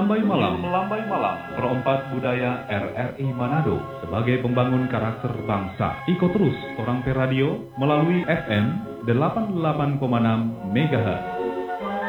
Melambai Malam, Perempat Budaya RRI Manado sebagai pembangun karakter bangsa. Ikut terus Orang Pe Radio melalui FM 88,6 MHz.